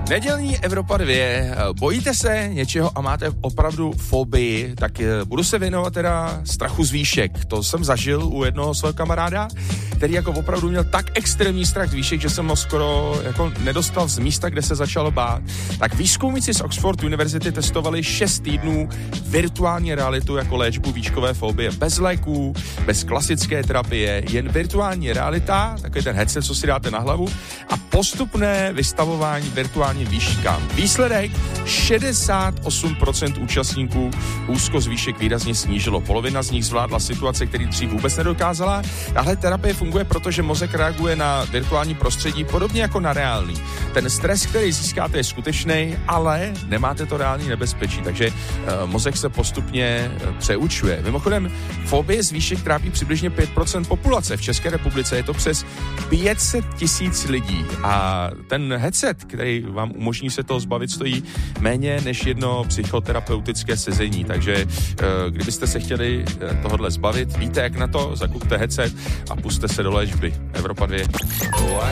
Nedělní Evropa 2. Bojíte se něčeho a máte opravdu fobii, tak budu se věnovat teda strachu z výšek. To jsem zažil u jednoho svého kamaráda, který jako opravdu měl tak extrémní strach z výšek, že jsem ho skoro jako nedostal z místa, kde se začalo bát. Tak výzkumníci z Oxford University testovali 6 týdnů virtuální realitu jako léčbu výškové fobie. Bez léků, bez klasické terapie, jen virtuální realita, takový ten headset, co si dáte na hlavu, a postupné vystavování virtuálním výškám. Výsledek: 68% účastníků úzkost výšek výrazně snížilo. Polovina z nich zvládla situace, který dřív vůbec nedokázala. Tahle terapie funguje, protože mozek reaguje na virtuální prostředí podobně jako na reálný. Ten stres, který získáte, je skutečný, ale nemáte to reální nebezpečí, takže mozek se postupně přeučuje. Mimochodem, fobie z výšek trápí přibližně 5% populace. V České republice je to přes 500 000 lidí a ten headset, který vám umožní se toho zbavit, stojí méně než jedno psychoterapeutické sezení, takže kdybyste se chtěli tohodle zbavit, víte jak na to, zakupte headset a pusťte se do léčby. Evropa 2.